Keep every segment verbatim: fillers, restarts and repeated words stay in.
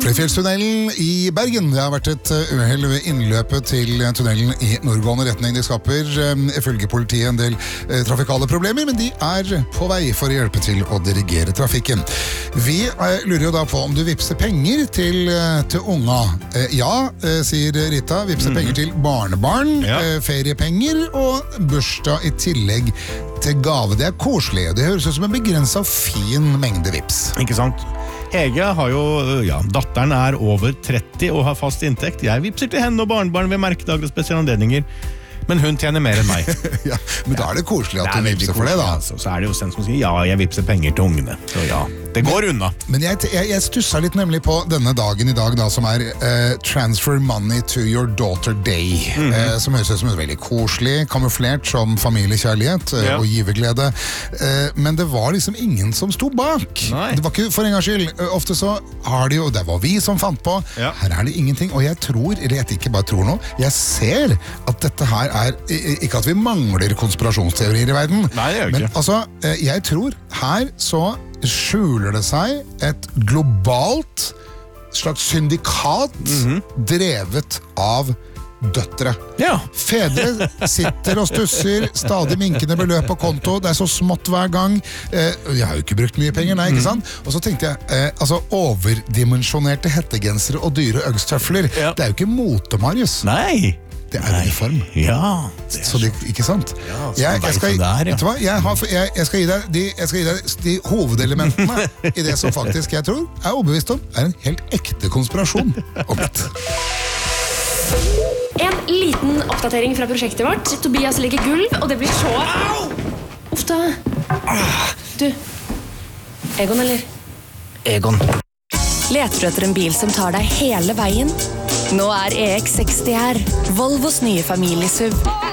Fleifjellstunnelen i Bergen. Det har vært et uhell ved innløpet til tunnelen i nordgående retning. Det skaper, ifølge politiet, en del trafikale problemer, men de er på vei for å hjelpe til å dirigere trafikken. Vi lurer jo da på om du vipser penger til, til unga. Ja, sier Rita, vipser penger til barnebarn, ja. Feriepenger og bursdag i tillegg til gave. Det er koselig, og det høres ut som en begrenset fin mengde vips. Ikke sant? Hege har jo, ja, datteren er over tretti og har fast inntekt. Jeg vipser til henne og barnebarn ved merkedager og spesielle anledninger. Men hun tjener mer enn meg. Ja, men da er det koselig at du vipser for det, da. Altså. Så er det jo sen som sier, ja, jeg vipser penger til ungene. Så ja, det går men, unna. Men jeg, jeg, jeg stusset litt nemlig på denne dagen i dag, da, som er uh, Transfer Money to Your Daughter Day. Mm-hmm. uh, som høres ut som veldig koselig, kamuflert som familiekjærlighet uh, ja. Og giverglede. Uh, men det var liksom ingen som sto bak. Nei. Det var ikke for en gangs skyld. Uh, ofte så har de jo, det var vi som fant på. Ja. Her er det ingenting, og jeg tror, eller jeg ikke bare tror nå, jeg ser at dette her er, ikke at vi mangler konspirasjonsteorier i verden. Nei, det gjør men ikke. altså, jeg tror her så skjuler det seg et globalt slags syndikat mm-hmm. drevet av døtre. Ja. Fedre sitter og stusser, stadig minkende beløp på konto, det er så smått hver gang. Eh, jeg har jo ikke brukt mye penger, nei, ikke sant? Og så tenkte jeg, eh, altså overdimensjonerte hettegensere og dyre øgstøfler, ja. Det er jo ikke mote, Marius. Nei. Det er uniform. Ja. Det så det, ikke sant? Ja, jeg, jeg, skal, der, ja. vet du hva? Jeg, har, jeg, jeg, skal gi deg de, jeg skal gi deg de hovedelementene i det som faktisk jeg tror er overbevist om er en helt ekte konspirasjon om litt. En liten oppdatering fra prosjektet vårt. Tobias legger gulv, og det blir så... Uff da. Du, Egon, eller? Egon. Leter du etter en bil som tar deg hele veien? Nå er E X seksti her, Volvos nye familiesuv.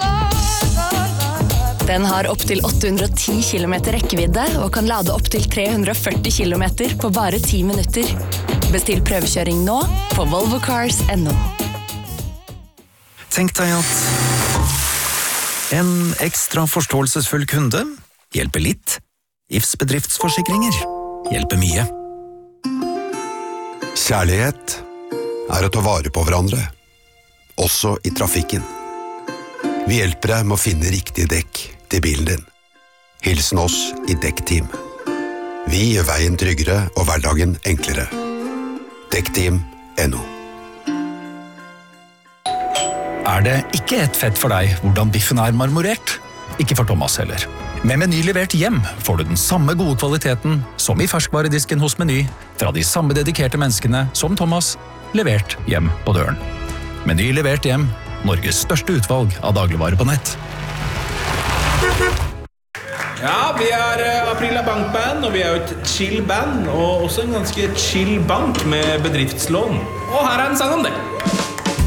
Den har opp til åtte hundre og ti kilometer rekkevidde og kan lade opp til tre hundre og førti kilometer på bare ti minutter. Bestill prøvekjøring nå på volvo cars punktum no. Tenk deg at en ekstra forståelsesfull kunde hjelper litt. I F S bedriftsforsikringer hjelper mye. Kjærlighet er å ta vare på hverandre, også i trafikken. Vi hjelper deg med å finne riktig dekk til bilen din. Hilsen oss i Dekkteam. Vi gjør veien tryggere og hverdagen enklere. Dekkteam punktum no. Er det ikke et fett for deg hvordan biffen er marmorert? Ikke for Thomas heller. Med Meny levert hjem får du den samme gode kvaliteten som i ferskvaredisken hos Meny, fra de samme dedikerte menneskene som Thomas, levert hjem på døren. Meny levert hjem, Norges største utvalg av dagligvarer på nett. Ja, vi er Aprila Bankband, og vi er jo et chill band, og også en ganske chill bank med bedriftslån. Og her er en sang om det.